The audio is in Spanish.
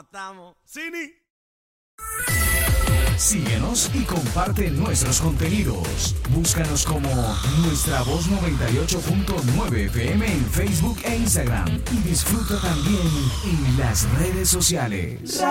matamos. Cini. Síguenos y comparte nuestros contenidos. Búscanos como Nuestra Voz 98.9 FM en Facebook e Instagram. Y disfruta también en las redes sociales.